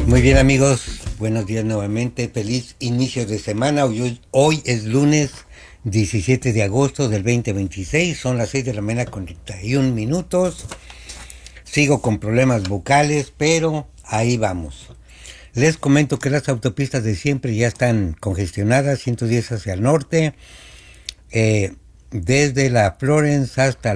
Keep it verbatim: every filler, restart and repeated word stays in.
Muy bien, amigos, buenos días nuevamente, feliz inicio de semana. Hoy, hoy es lunes diecisiete de agosto del veinte veintiséis, son las seis de la mañana con treinta y un minutos. Sigo con problemas vocales, pero ahí vamos. Les comento que las autopistas de siempre ya están congestionadas, ciento diez hacia el norte, eh, desde la Florence hasta